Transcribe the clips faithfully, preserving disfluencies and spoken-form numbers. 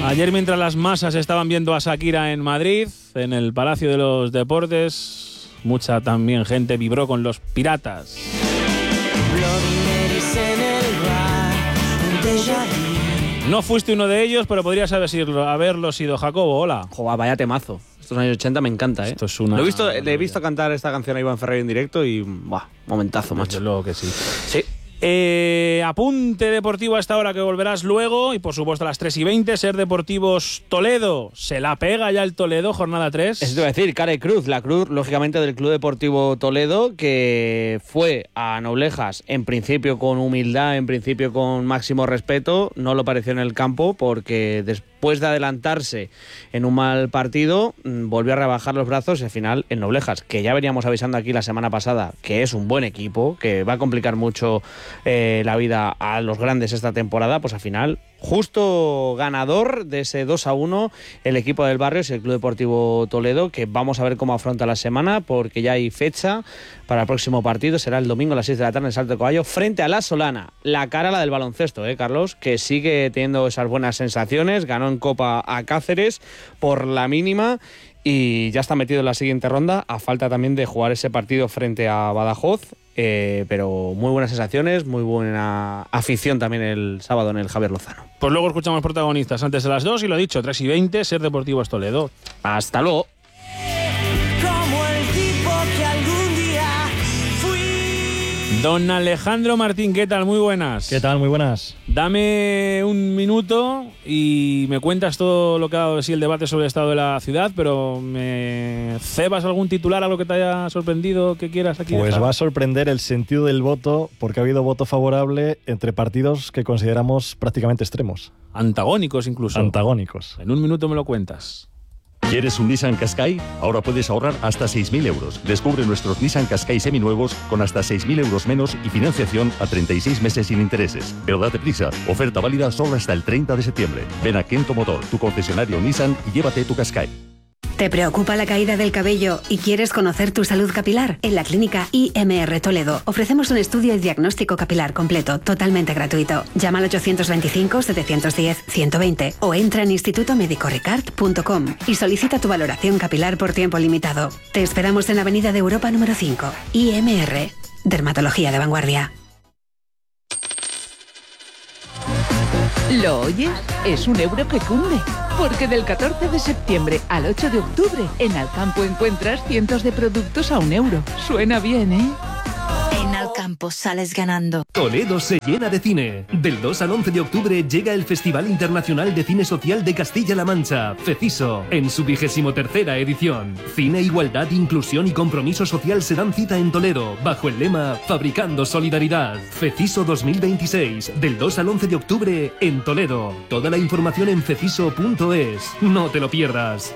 Ayer, mientras las masas estaban viendo a Shakira en Madrid, en el Palacio de los Deportes, mucha también gente vibró con los Piratas. No fuiste uno de ellos, pero podrías haber sido, haberlo sido. Jacobo, hola. Joder, vaya temazo. Estos años ochenta me encanta, ¿eh? Esto es una... Lo he visto, le he visto cantar esta canción a Iván Ferrer en directo y... ¡buah! Momentazo, macho. Desde luego que sí. Sí. Eh, apunte deportivo a esta hora que volverás luego. Y por supuesto a las tres y veinte, Ser Deportivos Toledo. Se la pega ya el Toledo, jornada tres. Eso te iba a decir, cara y cruz. La cruz, lógicamente, del Club Deportivo Toledo, que fue a Noblejas, en principio con humildad, en principio con máximo respeto. No lo pareció en el campo porque después de adelantarse en un mal partido, volvió a rebajar los brazos y al final en Noblejas, que ya veníamos avisando aquí la semana pasada, que es un buen equipo, que va a complicar mucho Eh, la vida a los grandes esta temporada, pues al final justo ganador de ese dos a uno el equipo del barrio es el Club Deportivo Toledo, que vamos a ver cómo afronta la semana porque ya hay fecha para el próximo partido, será el domingo a las seis de la tarde en Salto de Caballo frente a la Solana. La cara la del baloncesto, eh Carlos, que sigue teniendo esas buenas sensaciones, ganó en Copa a Cáceres por la mínima y ya está metido en la siguiente ronda, a falta también de jugar ese partido frente a Badajoz. Eh, pero muy buenas sensaciones, muy buena afición también el sábado en el Javier Lozano. Pues luego escuchamos protagonistas antes de las dos y lo dicho, tres y veinte, Ser Deportivos Toledo. Hasta luego. Como el tipo que algún día fui. Don Alejandro Martín, ¿qué tal? Muy buenas. ¿Qué tal? Muy buenas. Dame un minuto y me cuentas todo lo que ha dado de sí el debate sobre el estado de la ciudad, pero ¿me cebas algún titular, algo que te haya sorprendido, que quieras aquí Pues dejar? va a sorprender el sentido del voto porque ha habido voto favorable entre partidos que consideramos prácticamente extremos. Antagónicos incluso. Antagónicos. En un minuto me lo cuentas. ¿Quieres un Nissan Qashqai? Ahora puedes ahorrar hasta seis mil euros. Descubre nuestros Nissan Qashqai seminuevos con hasta seis mil euros menos y financiación a treinta y seis meses sin intereses. Pero date prisa, oferta válida solo hasta el treinta de septiembre. Ven a Kento Motor, tu concesionario Nissan, y llévate tu Qashqai. ¿Te preocupa la caída del cabello y quieres conocer tu salud capilar? En la clínica I M R Toledo ofrecemos un estudio y diagnóstico capilar completo, totalmente gratuito. Llama al ochocientos veinticinco, setecientos diez, ciento veinte o entra en instituto médico ricard punto com y solicita tu valoración capilar por tiempo limitado. Te esperamos en Avenida de Europa número cinco. I M R, dermatología de vanguardia. ¿Lo oyes? Es un euro que cunde. Porque del catorce de septiembre al ocho de octubre, en Alcampo encuentras cientos de productos a un euro. Suena bien, ¿eh? En Alcampo sales ganando. Toledo se llena de cine. Del dos al once de octubre llega el Festival Internacional de Cine Social de Castilla-La Mancha, FECISO, en su vigésimo tercera edición. Cine, igualdad, inclusión y compromiso social se dan cita en Toledo, bajo el lema Fabricando Solidaridad. FECISO dos mil veintiséis, del dos al once de octubre en Toledo. Toda la información en feciso punto es. No te lo pierdas.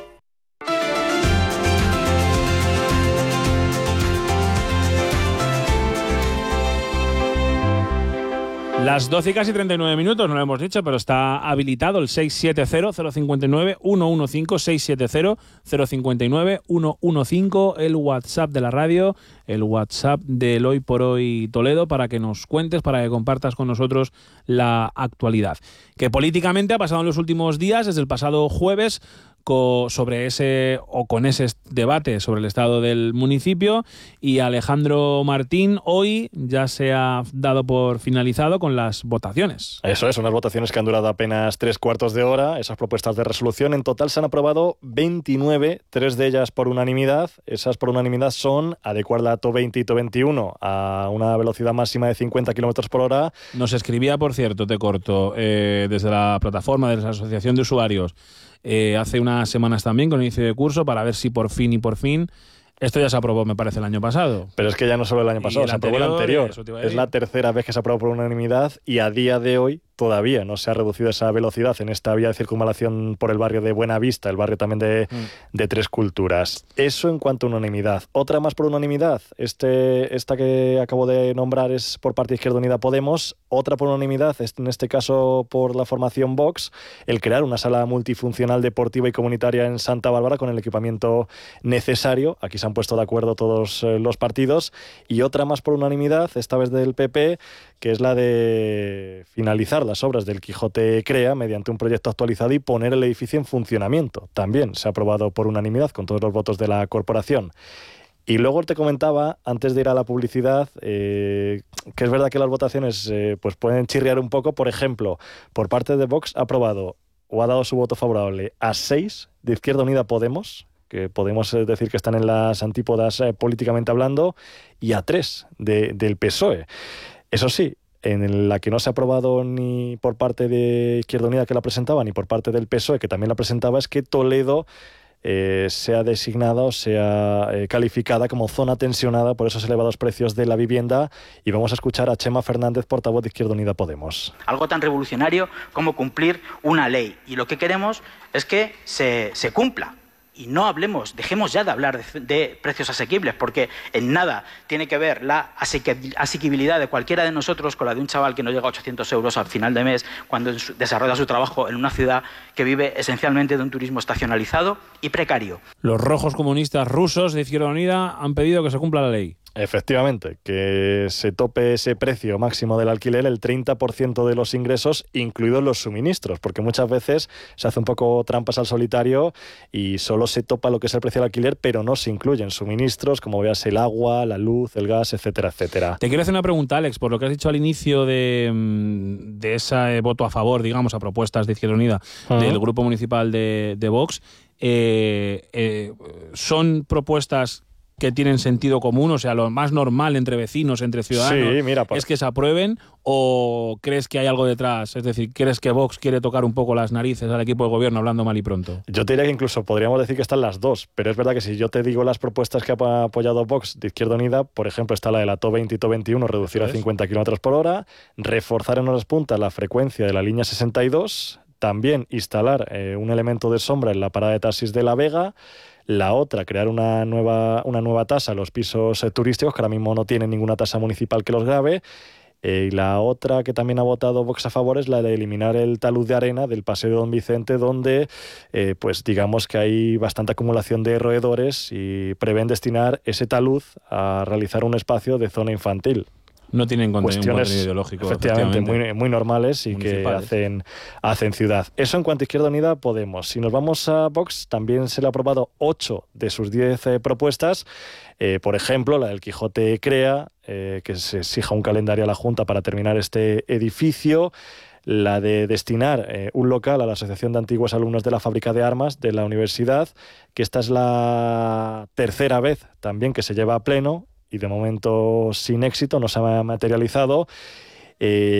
Las doce y casi treinta y nueve minutos, no lo hemos dicho, pero está habilitado el seis siete cero, cero cinco nueve, uno uno cinco, seis siete cero, cero cinco nueve, uno uno cinco, el WhatsApp de la radio, el WhatsApp del Hoy por Hoy Toledo, para que nos cuentes, para que compartas con nosotros la actualidad. Que políticamente ha pasado en los últimos días, desde el pasado jueves, sobre ese o con ese debate sobre el estado del municipio, y Alejandro Martín hoy ya se ha dado por finalizado con las votaciones. Eso es, unas votaciones que han durado apenas tres cuartos de hora. Esas propuestas de resolución en total se han aprobado veintinueve, tres de ellas por unanimidad. Esas por unanimidad son adecuar la T O veinte y T O veintiuno a una velocidad máxima de cincuenta kilómetros por hora. Nos escribía, por cierto, te corto, eh, desde la plataforma de la Asociación de Usuarios, Eh, hace unas semanas también con el inicio de curso, para ver si por fin y por fin esto ya se aprobó, me parece, el año pasado. Pero es que ya no solo el año pasado, se aprobó el anterior. Es la tercera vez que se aprobó por unanimidad y a día de hoy todavía no se ha reducido esa velocidad en esta vía de circunvalación por el barrio de Buenavista, el barrio también de, mm. de Tres Culturas. Eso en cuanto a unanimidad. Otra más por unanimidad, este, esta que acabo de nombrar es por parte de Izquierda Unida Podemos. Otra por unanimidad, en este caso por la formación Vox, el crear una sala multifuncional deportiva y comunitaria en Santa Bárbara con el equipamiento necesario. Aquí se han puesto de acuerdo todos eh, los partidos. Y otra más por unanimidad, esta vez del P P, que es la de finalizar finalizar las obras del Quijote Crea mediante un proyecto actualizado y poner el edificio en funcionamiento. También se ha aprobado por unanimidad con todos los votos de la corporación. Y luego te comentaba, antes de ir a la publicidad, eh, que es verdad que las votaciones eh, pues pueden chirriar un poco. Por ejemplo, por parte de Vox ha aprobado o ha dado su voto favorable a seis de Izquierda Unida Podemos, que podemos decir que están en las antípodas eh, políticamente hablando, y a tres de, del P S O E. Eso sí, en la que no se ha aprobado ni por parte de Izquierda Unida, que la presentaba, ni por parte del P S O E, que también la presentaba, es que Toledo Eh, sea designada o sea eh, calificada como zona tensionada por esos elevados precios de la vivienda. Y vamos a escuchar a Chema Fernández, portavoz de Izquierda Unida Podemos. Algo tan revolucionario como cumplir una ley, y lo que queremos es que se, se cumpla. Y no hablemos, dejemos ya de hablar de, de precios asequibles, porque en nada tiene que ver la asequibilidad de cualquiera de nosotros con la de un chaval que no llega a ochocientos euros al final de mes cuando desarrolla su trabajo en una ciudad que vive esencialmente de un turismo estacionalizado y precario. Los rojos comunistas rusos de Izquierda Unida han pedido que se cumpla la ley. Efectivamente, que se tope ese precio máximo del alquiler, el treinta por ciento de los ingresos, incluidos los suministros, porque muchas veces se hace un poco trampas al solitario y solo se topa lo que es el precio del alquiler, pero no se incluyen suministros, como veas el agua, la luz, el gas, etcétera, etcétera. Te quiero hacer una pregunta, Alex, por lo que has dicho al inicio de, de ese voto a favor, digamos, a propuestas de Izquierda Unida, uh-huh. del Grupo Municipal de, de Vox. Eh, eh, ¿Son propuestas que tienen sentido común? O sea, lo más normal entre vecinos, entre ciudadanos, sí, mira, pues, es que se aprueben, o crees que hay algo detrás? Es decir, ¿crees que Vox quiere tocar un poco las narices al equipo de gobierno hablando mal y pronto? Yo te diría que incluso podríamos decir que están las dos, pero es verdad que si yo te digo las propuestas que ha apoyado Vox de Izquierda Unida, por ejemplo, está la de la T O veinte y T O veintiuno, reducir a cincuenta kilómetros por hora, reforzar en horas puntas la frecuencia de la línea sesenta y dos, también instalar eh, un elemento de sombra en la parada de taxis de La Vega. La otra, crear una nueva, una nueva tasa a los pisos eh, turísticos, que ahora mismo no tienen ninguna tasa municipal que los grave. Eh, y la otra que también ha votado Vox a favor es la de eliminar el talud de arena del Paseo de Don Vicente, donde eh, pues digamos que hay bastante acumulación de roedores y prevén destinar ese talud a realizar un espacio de zona infantil. No tienen contenido, un contenido ideológico. Efectivamente, efectivamente. Muy, muy normales y que hacen, hacen ciudad. Eso en cuanto a Izquierda Unida Podemos. Si nos vamos a Vox, también se le ha aprobado ocho de sus diez eh, propuestas. Eh, por ejemplo, la del Quijote Crea, eh, que se exija un calendario a la Junta para terminar este edificio. La de destinar eh, un local a la Asociación de Antiguos Alumnos de la Fábrica de Armas de la Universidad, que esta es la tercera vez también que se lleva a pleno, y de momento sin éxito, no se ha materializado. Eh,